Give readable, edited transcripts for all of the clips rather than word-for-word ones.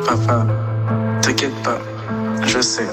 Papa, t'inquiète pas, je sais.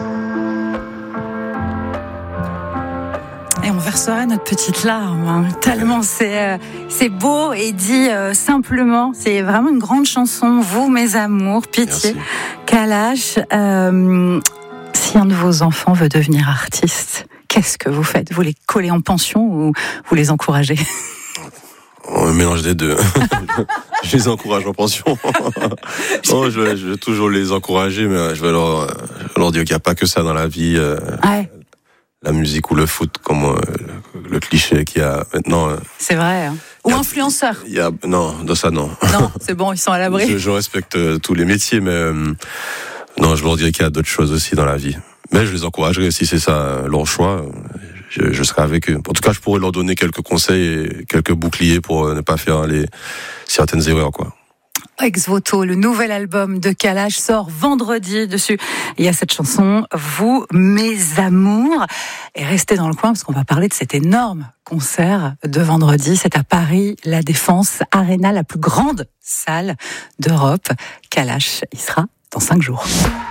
Et on versera notre petite larme, hein. Tellement c'est beau et dit simplement. C'est vraiment une grande chanson. Vous, mes amours, pitié. Merci. Kalash, si un de vos enfants veut devenir artiste, qu'est-ce que vous faites ? Vous les collez en pension ou vous les encouragez ? On mélange des deux. Je les encourage en pension. Non, je vais toujours les encourager, mais je vais leur dire qu'il n'y a pas que ça dans la vie. Ouais. La musique ou le foot, comme le cliché qu'il y a maintenant. C'est vrai. Hein. Ou influenceur. Non, de ça non. Non, c'est bon, ils sont à l'abri. Je respecte tous les métiers, mais non, je leur dirais qu'il y a d'autres choses aussi dans la vie. Mais je les encouragerai, si c'est ça leur choix, je serai avec eux. En tout cas, je pourrais leur donner quelques conseils et quelques boucliers pour ne pas faire certaines erreurs, quoi. Ex Voto, le nouvel album de Kalash sort vendredi. Dessus, il y a cette chanson, Vous, mes amours. Et restez dans le coin parce qu'on va parler de cet énorme concert de vendredi. C'est à Paris, la Défense Arena, la plus grande salle d'Europe. Kalash, il sera dans 5 jours.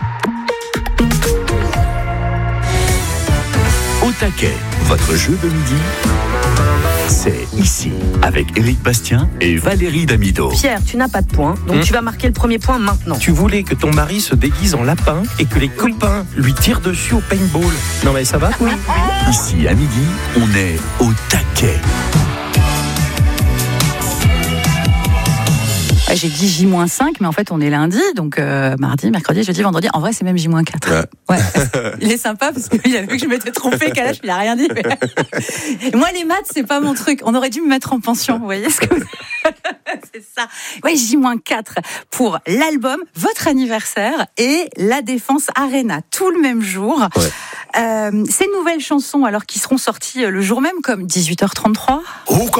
Au taquet, votre jeu de midi, c'est ici, avec Éric Bastien et Valérie Damido. Pierre, tu n'as pas de points, donc tu vas marquer le premier point maintenant. Tu voulais que ton mari se déguise en lapin et que les copains lui tirent dessus au paintball. Non mais ça va ? Oui. Ici, à midi, on est au taquet. J'ai dit J-5, mais en fait on est lundi, donc mardi, mercredi, jeudi, vendredi. En vrai, c'est même J-4. Ouais. Il est sympa parce qu'il a vu que je m'étais trompée, Kalash, il a rien dit. Mais... Moi, les maths, c'est pas mon truc. On aurait dû me mettre en pension, vous voyez ce que c'est ça. Ouais, J-4 pour l'album, votre anniversaire et la Défense Arena, tout le même jour. Ouais. Ces nouvelles chansons, alors qui seront sorties le jour même, comme 18h33.